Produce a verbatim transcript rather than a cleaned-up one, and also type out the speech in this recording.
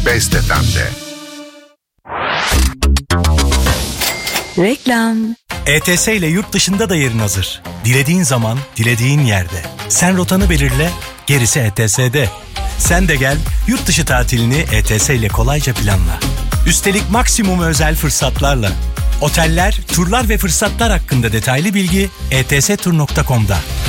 Best F M'de. Reklam. E T S ile yurt dışında da yerin hazır. Dilediğin zaman, dilediğin yerde. Sen rotanı belirle, gerisi E T S'de. Sen de gel, yurt dışı tatilini E T S ile kolayca planla. Üstelik maksimum özel fırsatlarla. Oteller, turlar ve fırsatlar hakkında detaylı bilgi e t s tur nokta com'da.